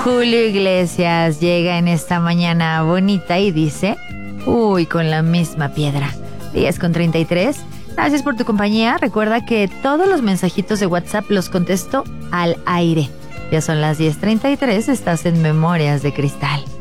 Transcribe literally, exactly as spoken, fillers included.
Julio Iglesias llega en esta mañana bonita y dice: uy, con la misma piedra. diez con treinta y tres. Gracias por tu compañía. Recuerda que todos los mensajitos de WhatsApp los contesto al aire. Ya son las diez treinta y tres. Estás en Memorias de Cristal.